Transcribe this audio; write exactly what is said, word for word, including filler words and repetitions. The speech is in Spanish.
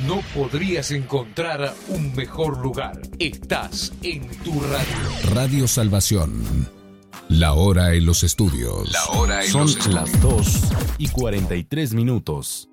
No podrías encontrar un mejor lugar. Estás en tu radio. Radio Salvación. La hora en los estudios. La hora en Son los estudios. las dos y cuarenta y tres minutos.